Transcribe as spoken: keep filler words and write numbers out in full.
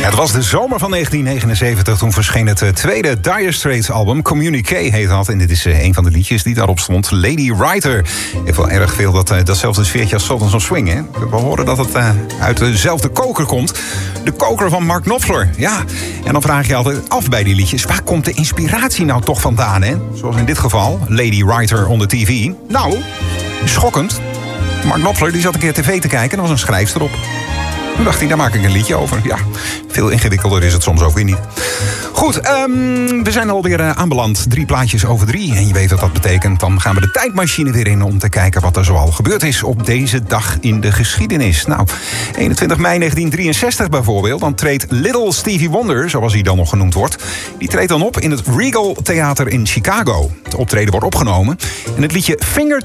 Het was de zomer van negentien negenenzeventig. Toen verscheen het tweede Dire Straits album. Communique heet dat. En dit is een van de liedjes die daarop stond. Lady Writer. Heeft wel erg veel dat, datzelfde sfeertje als Sultans of Swing. Hè? We horen dat het uh, uit dezelfde koker komt. De koker van Mark Knopfler. Ja. En dan vraag je altijd af bij die liedjes. Waar komt de inspiratie nou toch vandaan? Hè? Zoals in dit geval. Lady Writer on the T V. Nou, schokkend. Mark Knopfler die zat een keer tv te kijken. En er was een schrijfster op. Toen dacht hij, daar maak ik een liedje over. Ja, veel ingewikkelder is het soms ook weer niet. Goed, um, we zijn alweer uh, aanbeland. Drie plaatjes over drie. En je weet wat dat betekent. Dan gaan we de tijdmachine weer in om te kijken wat er zoal gebeurd is op deze dag in de geschiedenis. Nou, eenentwintig mei negentien drieënzestig bijvoorbeeld. Dan treedt Little Stevie Wonder, zoals hij dan nog genoemd wordt. Die treedt dan op in het Regal Theater in Chicago. Het optreden wordt opgenomen. En het liedje Finger